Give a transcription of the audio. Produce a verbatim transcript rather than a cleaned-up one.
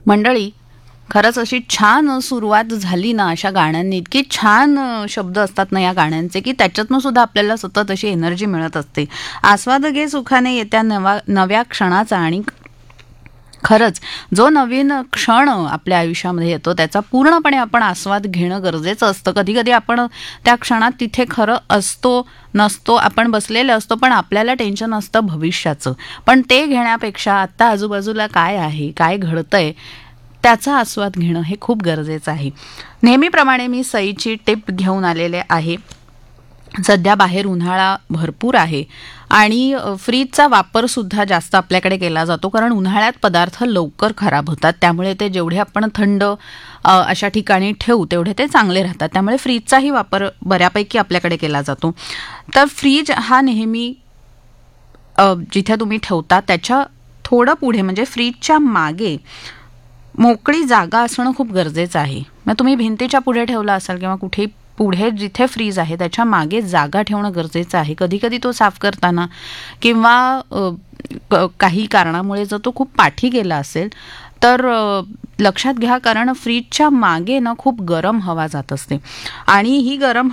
मंडळी, खरंच अशी छान सुरुवात झाली ना अशा गाण्यांनी, इतकी छान अ, शब्द असतात ना या गाण्यांचे, की त्याच्यातनं सुद्धा आपल्याला सतत अशी एनर्जी मिळत असते. आस्वाद घे सुखाने येत्या नवा नव्या क्षणाचा. आणि खरंच जो नवीन क्षण आपल्या आयुष्यामध्ये येतो त्याचा पूर्णपणे आपण आस्वाद घेणं गरजेचं असतं. कधी कधी आपण त्या क्षणात तिथे खरं असतो नसतो, आपण बसलेले असतो, पण आपल्याला टेन्शन असतं भविष्याचं. पण ते घेण्यापेक्षा आत्ता आजूबाजूला काय आहे, काय घडतंय त्याचा आस्वाद घेणं हे खूप गरजेचं आहे. नेहमीप्रमाणे मी सईची टिप घेऊन आलेले आहे. सध्या बाहेर उन्हाळा भरपूर आहे आणि अ, फ्रीजचा वापर सुद्धा जास्त आपल्याकडे केला जातो, कारण उन्हाळ्यात पदार्थ लवकर खराब होतात. त्यामुळे ते जेवढे आपण थंड अ, अशा ठिकाणी ठेवू तेवढे ते चांगले राहतात. त्यामुळे फ्रीजचाही वापर बऱ्यापैकी आपल्याकडे केला जातो. तर फ्रीज हा नेहमी अ, जिथे तुम्ही ठेवता त्याच्या थोडं पुढे म्हणजे फ्रीजच्या मागे मोकळी जागा असणं खूप गरजेचं आहे. मग तुम्ही भिंतीच्या पुढे ठेवला असाल किंवा कुठे पुढे जिथे फ्रीज आहे त्याच्या मागे जागा ठेवणं गरजेचं आहे. कधी कधी तो साफ करताना किंवा अ, क- काही कारणामुळे जर तो खूप पाठी गेला असेल तर अ, लक्षात घ्या, कारण फ्रीजच्या मागे ना खूप गरम हवा जात असते आणि ही गरम